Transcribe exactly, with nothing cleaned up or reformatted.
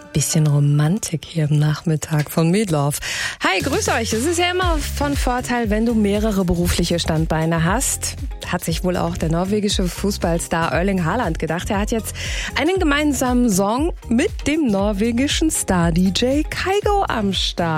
Bisschen Romantik hier im Nachmittag von Meatloaf. Hi, grüß euch. Es ist ja immer von Vorteil, wenn du mehrere berufliche Standbeine hast. Hat sich wohl auch der norwegische Fußballstar Erling Haaland gedacht. Er hat jetzt einen gemeinsamen Song mit dem norwegischen Star-D J Kygo am Start.